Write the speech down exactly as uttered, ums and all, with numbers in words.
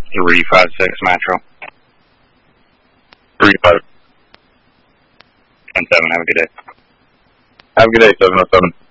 three five six Metro. three five. ten seven, have a good day. Have a good day, seven oh seven.